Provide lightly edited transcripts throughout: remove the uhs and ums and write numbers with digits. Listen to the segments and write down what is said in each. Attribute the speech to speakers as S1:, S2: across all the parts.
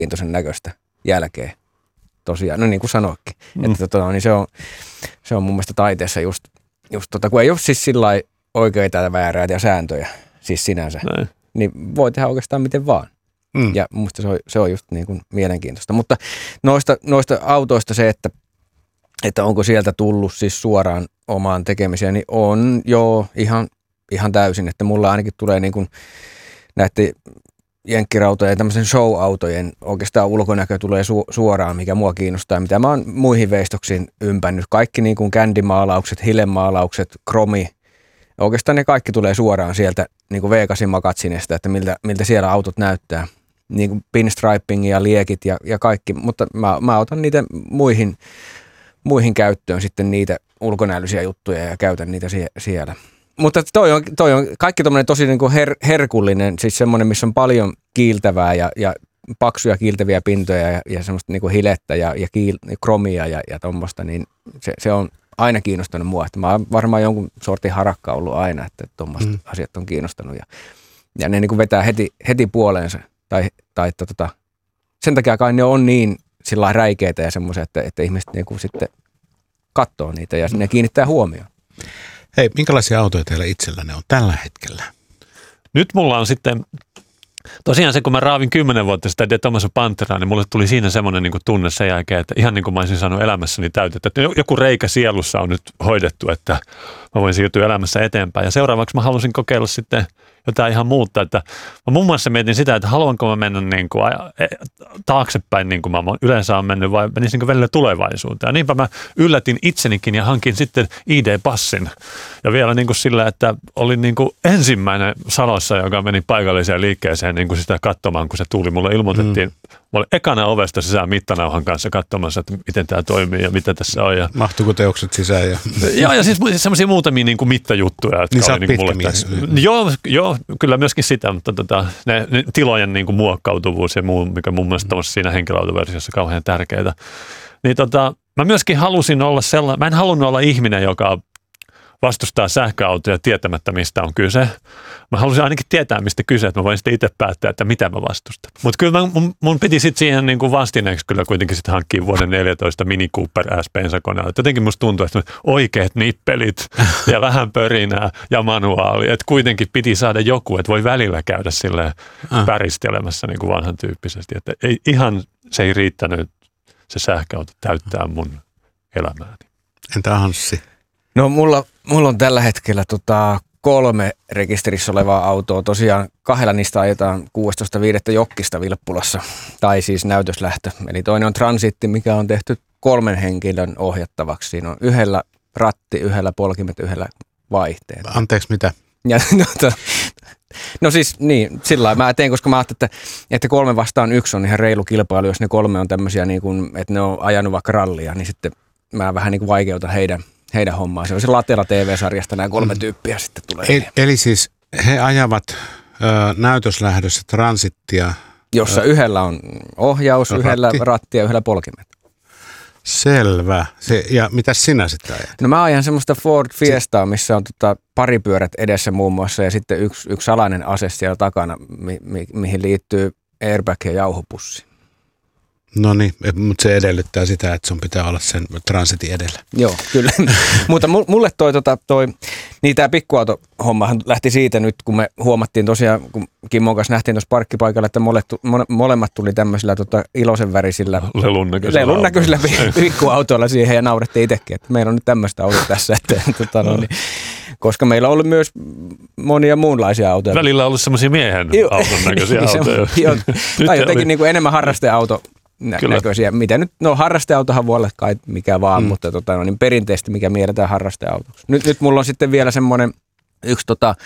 S1: mielenkiintoisen näköistä jälkeen. Tosiaan, no niin kuin sanoikin. Että niin se on mun mielestä taiteessa just kun ei ole siis sillai oikeita ja vääräitä ja sääntöjä siis sinänsä, niin voi tehdä oikeastaan miten vaan. Ja mun mielestä se on just niin kuin mielenkiintoista. Mutta noista autoista se, että onko sieltä tullut siis suoraan omaan tekemiseen, niin on jo ihan täysin. Että mulla ainakin tulee niin kuin näiden jenkkirautojen ja tämmöisen show-autojen oikeastaan ulkonäkö tulee suoraan, mikä mua kiinnostaa, mitä mä oon muihin veistoksiin ympännyt. Kaikki niin kuin kändimaalaukset, hilemaalaukset, kromi, oikeastaan ne kaikki tulee suoraan sieltä niin kuin V8 Magazzinesta, että miltä siellä autot näyttää. Niin kuin pinstriping ja liekit ja kaikki, mutta mä otan niitä muihin käyttöön sitten niitä ulkonäöllisiä juttuja ja käytän niitä siellä. Mutta toi on kaikki tommoinen tosi niin kuin herkullinen, siis semmoinen, missä on paljon kiiltävää ja paksuja kiiltäviä pintoja ja semmoista niin kuin hilettä ja kromia ja tommoista, niin se on aina kiinnostanut mua. Että mä oon varmaan jonkun sortin harakka ollut aina, että tommoista asiat on kiinnostanut ja ne niin kuin vetää heti puoleensa. Tai sen takia kai ne on niin sillä räikeitä ja semmoisia, että ihmiset niin kuin sitten katsoo niitä ja ne kiinnittää huomioon.
S2: Hei, minkälaisia autoja teillä itsellänne on tällä hetkellä?
S3: Nyt mulla on sitten, tosiaan se kun mä raavin 10 vuotta sitä De Tomaso Panteraa, niin mulle tuli siinä semmoinen niin kuin tunne sen jälkeen, että ihan niin kuin mä olisin saanut elämässäni täytettä, että joku reikä sielussa on nyt hoidettu, että mä voin siirtyä elämässä eteenpäin. Ja seuraavaksi mä halusin kokeilla sitten jotain ihan muuta, että mä muun muassa mietin sitä, että haluanko mä mennä niin kuin taaksepäin niin kuin mä yleensä olen mennyt vai menisinkö välillä tulevaisuuteen. Ja niinpä mä yllätin itsenikin ja hankin sitten ID-passin. Ja vielä niin kuin sillä, että olin niin kuin ensimmäinen Salossa, joka meni paikalliseen liikkeeseen niin kuin sitä katsomaan, kun se tuli. Mulle ilmoitettiin, mä olin ekana ovesta sisään mittanauhan kanssa katsomassa, että miten tämä toimii ja mitä tässä on. Ja
S2: mahtuuko teokset sisään?
S3: Ja siis semmoisia muutamia niin kuin mittajuttuja, jotka
S2: niin
S3: oli niin kuin mulle Joo, kyllä myöskin sitä, mutta ne tilojen niin kuin muokkautuvuus ja muu, mikä mun mielestä on siinä henkilöautoversiossa kauhean tärkeää. Niin mä myöskin halusin olla mä en halunnut olla ihminen, joka vastustaa sähköautoja tietämättä, mistä on kyse. Mä halusin ainakin tietää, mistä kyse, että mä voin sitten itse päättää, että mitä mä vastustan. Mutta kyllä mun piti sitten siihen niin kuin vastineeksi kyllä kuitenkin sitten hankkia vuoden 14 Mini Cooper S-bensakoneella. Jotenkin musta tuntuu, että oikeat nippelit ja vähän pörinää ja manuaali. Että kuitenkin piti saada joku, että voi välillä käydä silleen päristelemässä niin kuin vanhan tyyppisesti. Että se ei riittänyt se sähköauto täyttää mun elämääni.
S2: Entä Hanssi?
S1: No mulla on tällä hetkellä 3 rekisterissä olevaa autoa. Tosiaan 2 niistä ajetaan 16.5. Jokkista Vilppulassa, tai siis näytöslähtö. Eli toinen on Transitti, mikä on tehty 3 henkilön ohjattavaksi. Siinä on 1 ratti, 1 polkimet, 1 vaihteet.
S2: Anteeksi, mitä?
S1: Ja, no siis niin, sillä lailla mä tein, koska mä ajattelin, että 3 vastaan 1 on ihan reilu kilpailu, jos ne 3 on tämmöisiä, niin kuin, että ne on ajanut vaikka rallia, niin sitten mä vähän niin kuin vaikeutan heidän hommaa. Se on se Latela TV-sarjasta nämä 3 tyyppiä sitten tulee.
S2: Eli siis he ajavat näytöslähdössä Transittia.
S1: Jossa 1 on ohjaus, 1 ratti ja 1 polkimet.
S2: Selvä. Ja mitäs sinä sitten ajat?
S1: No mä ajan semmoista Ford Fiestaa, missä on paripyörät edessä muun muassa ja sitten yksi salainen ase siellä takana, mihin liittyy airbag ja jauhopussi.
S2: No niin, mutta se edellyttää sitä, että sun pitää olla sen Transitin edellä.
S1: Joo, kyllä. Mutta mulle niin tämä pikkuautohommahan lähti siitä nyt, kun me huomattiin tosiaan, kun Kimmon kanssa nähtiin tuossa parkkipaikalla, että molemmat tuli tämmöisillä iloisen värisillä lelun näköisillä pikkuautoilla siihen ja naurettiin itsekin, että meillä on nyt tämmöistä autoa tässä. Niin, koska meillä on ollut myös monia muunlaisia autoja.
S3: Välillä on ollut semmoisia miehen auton näköisiä autoja.
S1: Tai jotenkin niin kuin enemmän harrasteauto näköisiä. Mitä nyt, no harrasteautohan voi olla kai mikä vaan, mutta niin perinteisesti mikä mielletään harrasteautoksi. Nyt mulla on sitten vielä semmoinen yksi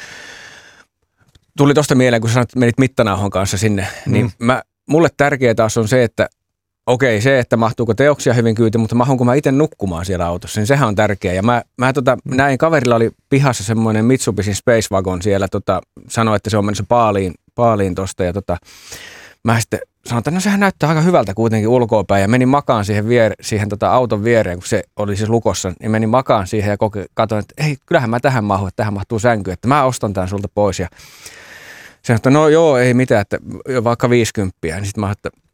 S1: tuli tosta mieleen, kun sä sanoit, että menit mittanauhon kanssa sinne, niin mulle tärkeää taas on se, että okei, se, että mahtuuko teoksia hyvin kyytiin, mutta mahunko mä itse nukkumaan siellä autossa, niin sehän on tärkeää. Ja mä näin, kaverilla oli pihassa semmoinen Mitsubishi Space Wagon siellä, sanoi, että se on menossa paaliin tosta ja mä sitten sanoin, että no sehän näyttää aika hyvältä kuitenkin ulkoapäin ja menin makaan siihen auton viereen, kun se oli siis lukossa, niin menin makaan siihen ja katsoin, että ei, kyllähän mä tähän mahun, että tähän mahtuu sänky, että mä ostan tämän sulta pois ja se sanoi, että no joo, ei mitään, että vaikka 50, niin sitten mä että